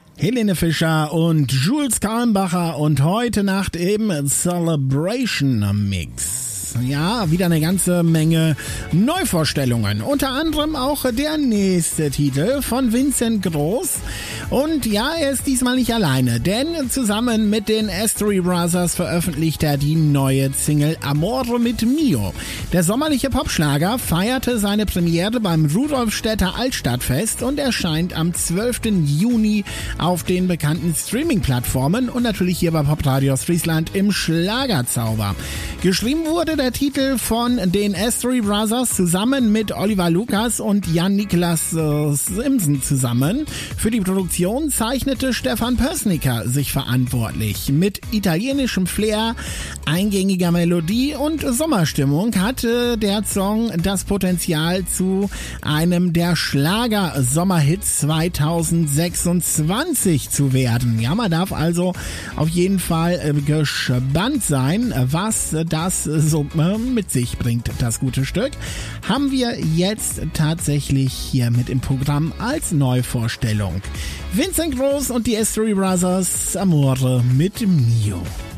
Helene Fischer und Jules Kalmbacher und heute Nacht im Celebration Mix. Ja, wieder eine ganze Menge Neuvorstellungen. Unter anderem auch der nächste Titel von Vincent Groß. Und ja, er ist diesmal nicht alleine, denn zusammen mit den Astori Brothers veröffentlicht er die neue Single Amore mit Mio. Der sommerliche Popschlager feierte seine Premiere beim Rudolfstädter Altstadtfest und erscheint am 12. Juni auf den bekannten Streaming-Plattformen und natürlich hier bei Pop Radio Friesland im Schlagerzauber. Geschrieben wurde der Titel von den Astori Brothers zusammen mit Oliver Lucas und Jan-Niklas Simsen zusammen. Für die Produktion zeichnete Stefan Pößnicker sich verantwortlich. Mit italienischem Flair, eingängiger Melodie und Sommerstimmung hatte der Song das Potenzial zu einem der Schlager-Sommerhits 2026 zu werden. Ja, man darf also auf jeden Fall gespannt sein, was das so mit sich bringt, das gute Stück. Haben wir jetzt tatsächlich hier mit im Programm als Neuvorstellung. Vincent Groß und die Astori Brothers, Amore mit Mio.